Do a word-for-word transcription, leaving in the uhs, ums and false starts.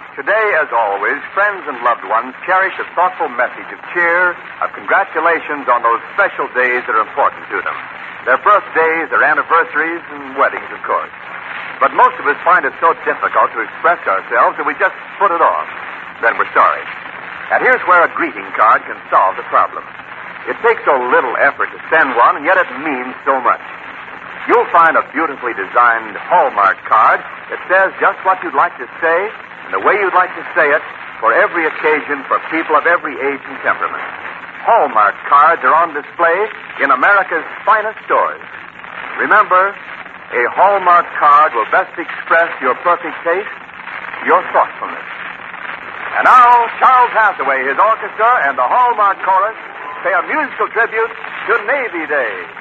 Today, as always, friends and loved ones cherish a thoughtful message of cheer, of congratulations on those special days that are important to them. Their birthdays, their anniversaries, and weddings, of course. But most of us find it so difficult to express ourselves that we just put it off. Then we're sorry. And here's where a greeting card can solve the problem. It takes so little effort to send one, and yet it means so much. You'll find a beautifully designed Hallmark card that says just what you'd like to say and the way you'd like to say it for every occasion for people of every age and temperament. Hallmark cards are on display in America's finest stores. Remember, a Hallmark card will best express your perfect taste, your thoughtfulness. And now, Charles Hathaway, his orchestra, and the Hallmark Chorus pay a musical tribute to Navy Day.